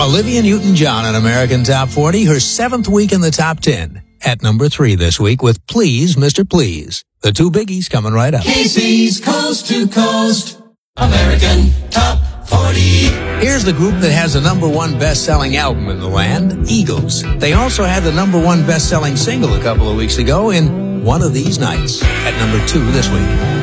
Olivia Newton-John on American Top 40, her 7th week in the top 10. At number 3 this week with Please, Mr. Please. The two biggies coming right up. KC's Coast to Coast, American Top 40. Here's the group that has the number 1 best-selling album in the land, Eagles. They also had the number 1 best-selling single a couple of weeks ago in One of These Nights. At number 2 this week.